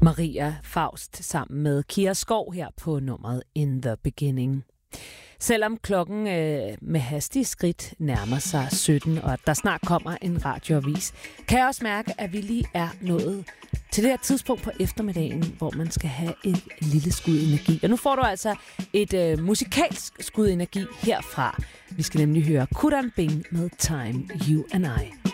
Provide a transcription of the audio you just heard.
Maria Faust sammen med Kira Skov her på nummeret In the Beginning. Selvom klokken med hastige skridt nærmer sig 17, og der snart kommer en radioavis, kan jeg også mærke, at vi lige er nået til det her tidspunkt på eftermiddagen, hvor man skal have et lille skud energi. Og nu får du altså et musikalsk skud energi herfra. Vi skal nemlig høre Kudan Bing med Time, You and I.